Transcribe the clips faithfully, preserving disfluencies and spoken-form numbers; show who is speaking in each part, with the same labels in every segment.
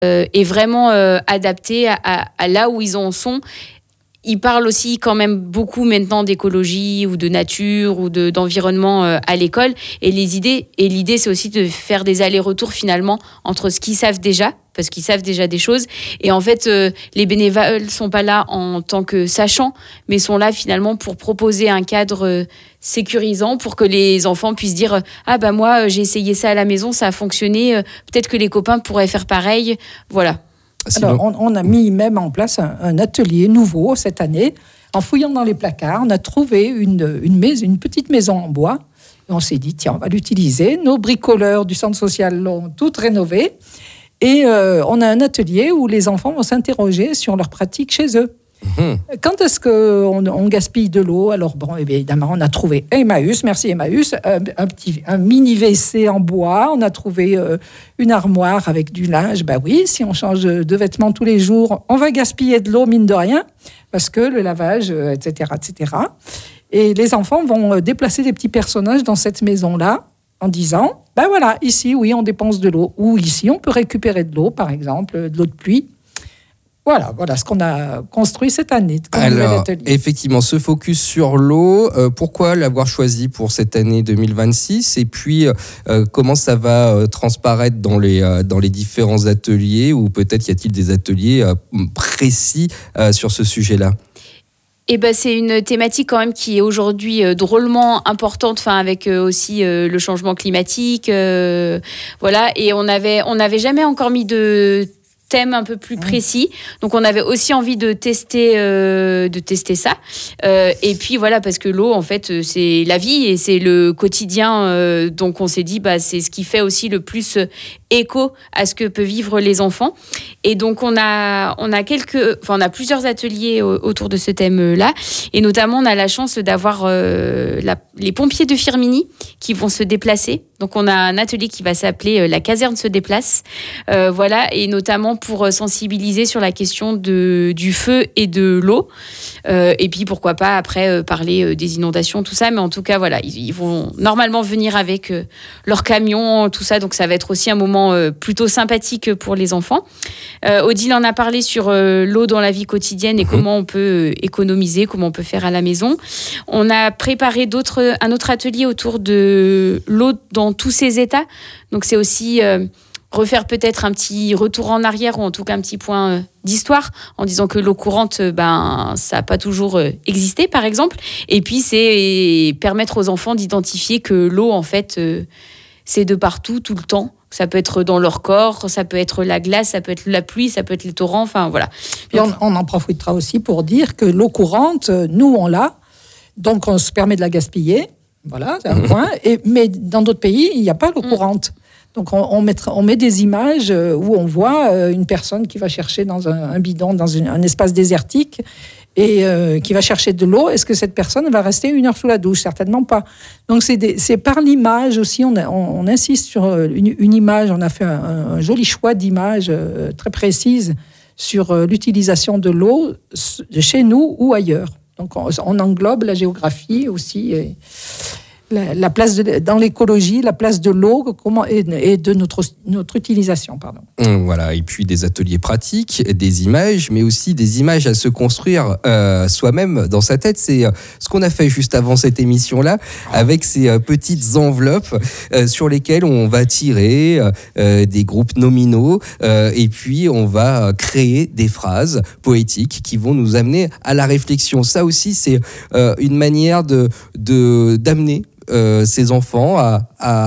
Speaker 1: euh, est vraiment euh, adapté à, à, à là où ils en sont. Ils parlent aussi quand même beaucoup maintenant d'écologie ou de nature ou de, d'environnement euh, à l'école. Et, les idées, et l'idée, c'est aussi de faire des allers-retours finalement entre ce qu'ils savent déjà, parce qu'ils savent déjà des choses. Et en fait, euh, les bénévoles ne sont pas là en tant que sachants, mais sont là finalement pour proposer un cadre euh, sécurisant pour que les enfants puissent dire euh, « Ah bah moi, j'ai essayé ça à la maison, ça a fonctionné, euh, peut-être que les copains pourraient faire pareil. » Voilà.
Speaker 2: Alors, on, on a mis même en place un, un atelier nouveau cette année. En fouillant dans les placards, on a trouvé une, une, maison, une petite maison en bois. Et on s'est dit, tiens, on va l'utiliser. Nos bricoleurs du centre social l'ont toute rénovée. Et euh, on a un atelier où les enfants vont s'interroger sur leurs pratiques chez eux. Mmh. Quand est-ce qu'on on gaspille de l'eau? Alors, bon, évidemment, on a trouvé Emmaüs, merci Emmaüs, un, un, petit, un mini W C en bois. On a trouvé euh, une armoire avec du linge. Ben oui, si on change de vêtements tous les jours, on va gaspiller de l'eau, mine de rien, parce que le lavage, euh, et cetera, et cetera. Et les enfants vont déplacer des petits personnages dans cette maison-là en disant, ben voilà, ici, oui, on dépense de l'eau. Ou ici, on peut récupérer de l'eau, par exemple, de l'eau de pluie. Voilà, voilà ce qu'on a construit cette année.
Speaker 3: Alors, effectivement, ce focus sur l'eau, euh, pourquoi l'avoir choisi pour cette année deux mille vingt-six? Et puis, euh, comment ça va euh, transparaître dans les, euh, dans les différents ateliers? Ou peut-être y a-t-il des ateliers euh, précis euh, sur ce sujet-là?
Speaker 1: Eh ben, c'est une thématique quand même qui est aujourd'hui euh, drôlement importante, enfin avec euh, aussi euh, le changement climatique, euh, voilà. Et on avait, on n'avait jamais encore mis de thème un peu plus précis, donc on avait aussi envie de tester euh, de tester ça euh, et puis voilà, parce que l'eau en fait c'est la vie et c'est le quotidien, euh, donc on s'est dit bah c'est ce qui fait aussi le plus écho à ce que peuvent vivre les enfants. Et donc on a on a quelques enfin on a plusieurs ateliers autour de ce thème là, et notamment on a la chance d'avoir euh, la, les pompiers de Firminy qui vont se déplacer. Donc on a un atelier qui va s'appeler La caserne se déplace, euh, voilà, et notamment pour sensibiliser sur la question de, du feu et de l'eau. Euh, et puis pourquoi pas après euh, parler euh, des inondations, tout ça. Mais en tout cas, voilà, ils, ils vont normalement venir avec euh, leur camion, tout ça. Donc ça va être aussi un moment euh, plutôt sympathique pour les enfants. Euh, Odile en a parlé sur euh, l'eau dans la vie quotidienne et mmh. comment on peut euh, économiser, comment on peut faire à la maison. On a préparé d'autres, un autre atelier autour de l'eau dans tous ses états. Donc c'est aussi... Euh, refaire peut-être un petit retour en arrière ou en tout cas un petit point d'histoire en disant que l'eau courante, ben, ça n'a pas toujours existé, par exemple. Et puis, c'est permettre aux enfants d'identifier que l'eau, en fait, c'est de partout, tout le temps. Ça peut être dans leur corps, ça peut être la glace, ça peut être la pluie, ça peut être les torrents, enfin, voilà.
Speaker 2: Et on, on en profitera aussi pour dire que l'eau courante, nous, on l'a, donc on se permet de la gaspiller. Voilà, c'est un point. Et, mais dans d'autres pays, il n'y a pas l'eau courante. Donc, on, on, mettra, on met des images où on voit une personne qui va chercher dans un, un bidon, dans une, un espace désertique, et euh, qui va chercher de l'eau. Est-ce que cette personne va rester une heure sous la douche? Certainement pas. Donc, c'est, des, c'est par l'image aussi, on, a, on, on insiste sur une, une image. On a fait un, un joli choix d'images euh, très précises sur euh, l'utilisation de l'eau chez nous ou ailleurs. Donc, on, on englobe la géographie aussi, et La, la place de, dans l'écologie, la place de l'eau comment, et, et de notre, notre utilisation. Pardon.
Speaker 3: Voilà, et puis des ateliers pratiques, des images, mais aussi des images à se construire euh, soi-même dans sa tête. C'est euh, ce qu'on a fait juste avant cette émission-là, avec ces euh, petites enveloppes euh, sur lesquelles on va tirer euh, des groupes nominaux, euh, et puis on va créer des phrases poétiques qui vont nous amener à la réflexion. Ça aussi, c'est euh, une manière de, de, d'amener Euh, ces enfants à,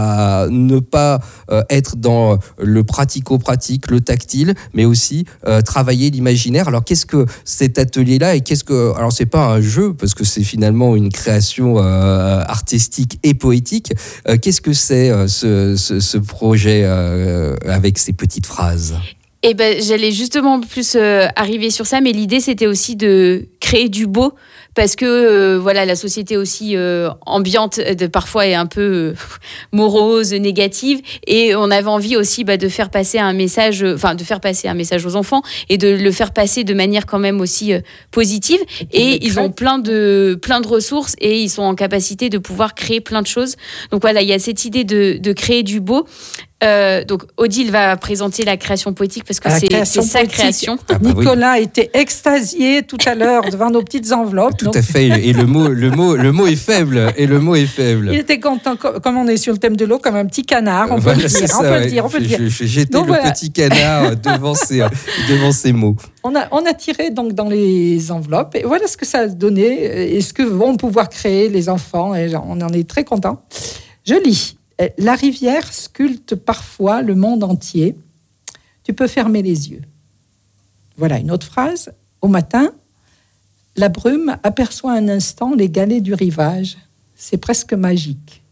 Speaker 3: à ne pas euh, être dans le pratico-pratique, le tactile, mais aussi euh, travailler l'imaginaire. Alors qu'est-ce que cet atelier-là et qu'est-ce que alors c'est pas un jeu parce que c'est finalement une création euh, artistique et poétique. Euh, qu'est-ce que c'est euh, ce, ce, ce projet euh, avec ces petites phrases?
Speaker 1: Eh ben, j'allais justement plus euh, arriver sur ça, mais l'idée, c'était aussi de créer du beau. Parce que euh, voilà, la société aussi euh, ambiante de, parfois est un peu euh, morose, négative, et on avait envie aussi bah, de faire passer un message, enfin de faire passer un message aux enfants et de le faire passer de manière quand même aussi euh, positive. Et, et ils ont plein de plein de ressources et ils sont en capacité de pouvoir créer plein de choses. Donc voilà, il y a cette idée de, de créer du beau. Euh, donc Odile va présenter la création poétique parce que
Speaker 2: la
Speaker 1: c'est, c'est sa
Speaker 2: poétique.
Speaker 1: création.
Speaker 3: Ah bah
Speaker 2: Nicolas
Speaker 3: oui.
Speaker 2: était extasié tout à l'heure devant nos petites enveloppes.
Speaker 3: Tout
Speaker 2: donc...
Speaker 3: à fait. Et le mot, le mot, le mot est faible. Et le mot est faible.
Speaker 2: Il était content, comme on est sur le thème de l'eau, comme un petit canard. On
Speaker 3: Voilà,
Speaker 2: peut le dire.
Speaker 3: ça,
Speaker 2: on peut
Speaker 3: ouais.
Speaker 2: le dire. On peut le dire.
Speaker 3: Je, je, j'étais
Speaker 2: Donc,
Speaker 3: le
Speaker 2: voilà.
Speaker 3: petit canard devant ces, devant ces mots.
Speaker 2: On a, on a tiré donc dans les enveloppes et voilà ce que ça a donné et ce que vont pouvoir créer les enfants. Et on en est très content. Je lis. La rivière sculpte parfois le monde entier. Tu peux fermer les yeux. Voilà une autre phrase. Au matin, la brume aperçoit un instant les galets du rivage. C'est presque magique.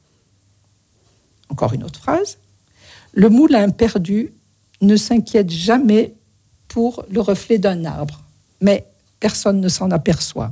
Speaker 2: Encore une autre phrase. Le moulin perdu ne s'inquiète jamais pour le reflet d'un arbre, mais personne ne s'en aperçoit.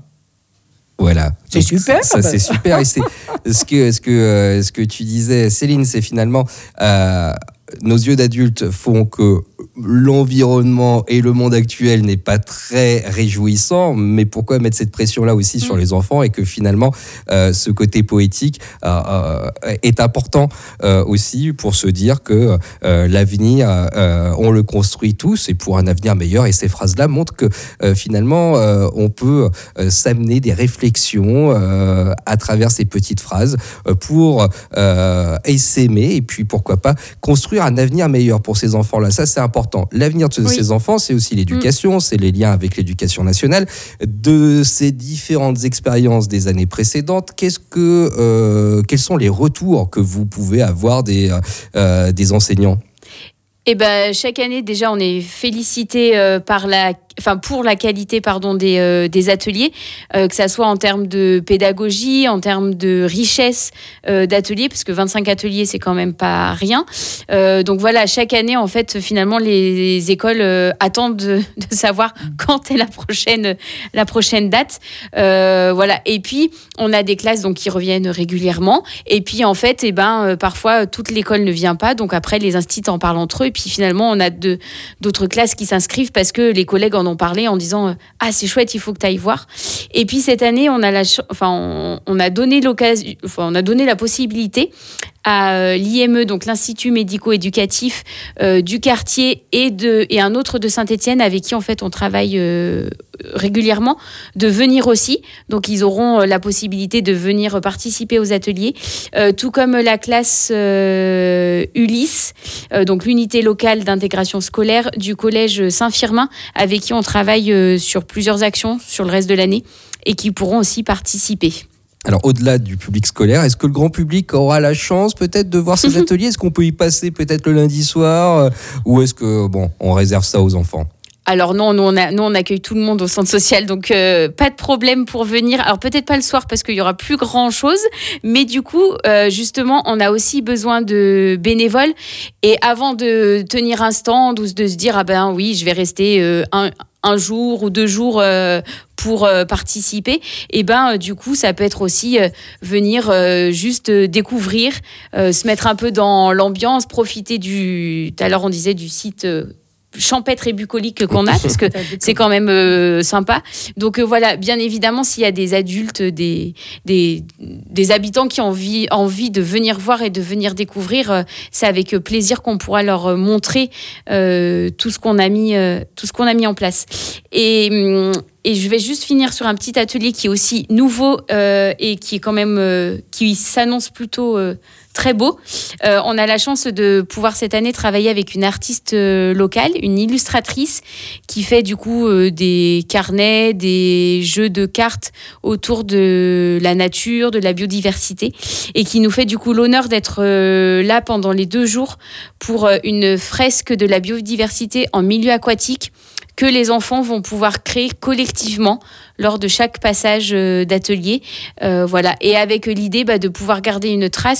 Speaker 3: Voilà.
Speaker 2: C'est
Speaker 3: Donc,
Speaker 2: super.
Speaker 3: Ça, c'est super. Et c'est ce que, ce que, euh, ce que tu disais, Céline, c'est finalement euh, nos yeux d'adultes font que l'environnement et le monde actuel n'est pas très réjouissant, mais pourquoi mettre cette pression-là aussi sur les enfants et que finalement euh, ce côté poétique euh, euh, est important euh, aussi pour se dire que euh, l'avenir, euh, on le construit tous et pour un avenir meilleur. Et ces phrases-là montrent que euh, finalement euh, on peut euh, s'amener des réflexions euh, à travers ces petites phrases euh, pour euh, s'aimer et puis pourquoi pas construire un avenir meilleur pour ces enfants-là. Ça, c'est important. L'avenir de oui. ces enfants, c'est aussi l'éducation, mmh. c'est les liens avec l'éducation nationale. De ces différentes expériences des années précédentes, qu'est-ce que, euh, quels sont les retours que vous pouvez avoir des, euh, des enseignants ?
Speaker 1: Eh ben, chaque année, déjà, on est félicité euh, par la, enfin, pour la qualité, pardon, des, euh, des ateliers, euh, que ça soit en termes de pédagogie, en termes de richesse euh, d'ateliers, parce que vingt-cinq ateliers, c'est quand même pas rien. Euh, donc voilà, chaque année, en fait, finalement, les, les écoles euh, attendent de, de savoir quand est la prochaine, la prochaine date. Euh, voilà. Et puis, on a des classes donc qui reviennent régulièrement. Et puis, en fait, eh ben, euh, parfois, toute l'école ne vient pas. Donc après, les instituts en parlent entre eux. Puis finalement, on a de, d'autres classes qui s'inscrivent parce que les collègues en ont parlé en disant euh, « Ah, c'est chouette, il faut que tu ailles voir ». Et puis cette année, on a, la, enfin, on, on a donné l'occasion, enfin, on a donné la possibilité à l'I M E, donc l'Institut médico-éducatif euh, du quartier et, de, et un autre de Saint-Étienne avec qui en fait on travaille euh, régulièrement, de venir aussi. Donc ils auront la possibilité de venir participer aux ateliers, euh, tout comme la classe euh, Ulysse, euh, donc l'unité locale d'intégration scolaire du collège Saint-Firmin, avec qui on travaille euh, sur plusieurs actions sur le reste de l'année et qui pourront aussi participer.
Speaker 3: Alors, au-delà du public scolaire, est-ce que le grand public aura la chance peut-être de voir ces ateliers ? Est-ce qu'on peut y passer peut-être le lundi soir euh, ou est-ce que, bon, on réserve ça aux enfants ?
Speaker 1: Alors non, nous on, a, nous on accueille tout le monde au centre social, donc euh, pas de problème pour venir. Alors peut-être pas le soir parce qu'il y aura plus grand chose, mais du coup euh, justement on a aussi besoin de bénévoles. Et avant de tenir un stand ou de se dire ah ben oui je vais rester euh, un un jour ou deux jours euh, pour euh, participer, et ben euh, du coup ça peut être aussi euh, venir euh, juste euh, découvrir, euh, se mettre un peu dans l'ambiance, profiter du. Tout à l'heure on disait du site. Euh, champêtre et bucolique qu'on a, parce que c'est quand même euh, sympa. Donc euh, voilà, bien évidemment, s'il y a des adultes, des, des, des habitants qui ont envie, envie de venir voir et de venir découvrir, euh, c'est avec plaisir qu'on pourra leur montrer euh, tout ce qu'on a mis, euh, tout ce qu'on a mis en place. Et, et je vais juste finir sur un petit atelier qui est aussi nouveau euh, et qui est quand même, euh, qui s'annonce plutôt euh, très beau. Euh, on a la chance de pouvoir cette année travailler avec une artiste euh, locale, une illustratrice qui fait du coup euh, des carnets, des jeux de cartes autour de la nature, de la biodiversité, et qui nous fait du coup l'honneur d'être euh, là pendant les deux jours pour euh, une fresque de la biodiversité en milieu aquatique que les enfants vont pouvoir créer collectivement lors de chaque passage d'atelier. Euh, voilà. Et avec l'idée bah, de pouvoir garder une trace, parce que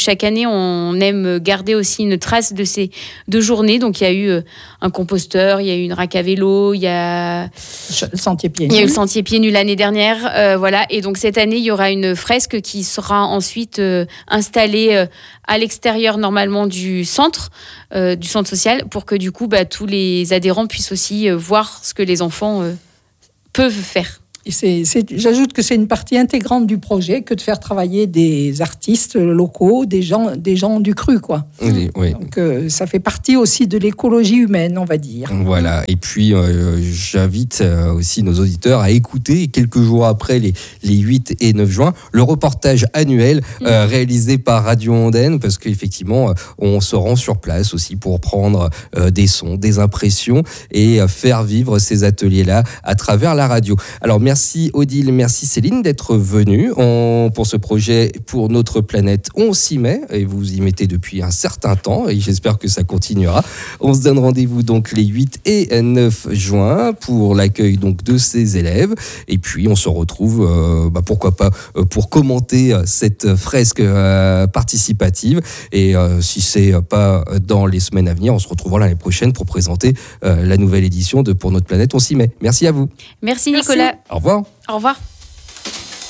Speaker 1: chaque année, on aime garder aussi une trace de ces deux journées. Donc, il y a eu un composteur, il y a eu une rack à vélo, il y a
Speaker 2: le sentier pieds
Speaker 1: nus. Il y a eu le sentier pieds nus l'année dernière. Euh, voilà. Et donc, cette année, il y aura une fresque qui sera ensuite euh, installée euh, à l'extérieur, normalement, du centre, euh, du centre social, pour que, du coup, bah, tous les adhérents puissent aussi euh, voir ce que les enfants euh, peuvent faire.
Speaker 2: Et c'est, c'est, j'ajoute que c'est une partie intégrante du projet que de faire travailler des artistes locaux, des gens, des gens du cru, quoi.
Speaker 3: Oui, oui.
Speaker 2: Donc euh, ça fait partie aussi de l'écologie humaine, on va dire.
Speaker 3: Voilà. Et puis euh, j'invite euh, aussi nos auditeurs à écouter quelques jours après les, les huit et neuf juin le reportage annuel euh, mmh. réalisé par Radio Ondaine, parce qu'effectivement on se rend sur place aussi pour prendre euh, des sons, des impressions et euh, faire vivre ces ateliers-là à travers la radio. Alors merci. Merci Odile, merci Céline d'être venue on, pour ce projet pour notre planète. On s'y met et vous y mettez depuis un certain temps et j'espère que ça continuera. On se donne rendez-vous donc les huit et neuf juin pour l'accueil donc de ces élèves et puis on se retrouve euh, bah, pourquoi pas pour commenter cette fresque euh, participative et euh, si c'est pas dans les semaines à venir, on se retrouvera l'année prochaine pour présenter euh, la nouvelle édition de Pour notre planète. On s'y met. Merci à vous.
Speaker 1: Merci Nicolas.
Speaker 3: Merci. Au revoir.
Speaker 1: Au revoir.